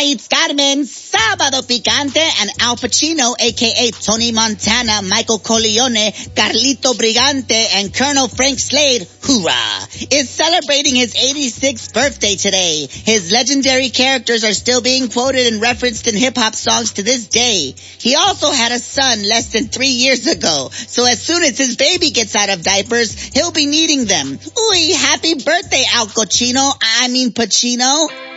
it's Carmen, Sábado Picante, and Al Pacino, aka Tony Montana, Michael Corleone, Carlito Brigante, and Colonel Frank Slade, hoorah, is celebrating his 86th birthday today. His legendary characters are still being quoted and referenced in hip-hop songs to this day. He also had a son less than 3 years ago, so as soon as his baby gets out of diapers, he'll be needing them. Ooh, happy birthday, Al Pacino.